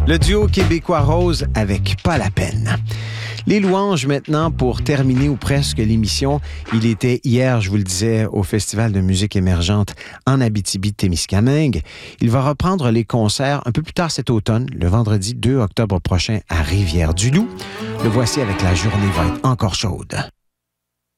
Le duo québécois Rose avec Pas la peine. Les louanges maintenant pour terminer ou presque l'émission. Il était hier, je vous le disais, au Festival de musique émergente en Abitibi-Témiscamingue. Il va reprendre les concerts un peu plus tard cet automne, le vendredi 2 octobre prochain à Rivière-du-Loup. Le voici avec La journée va être encore chaude.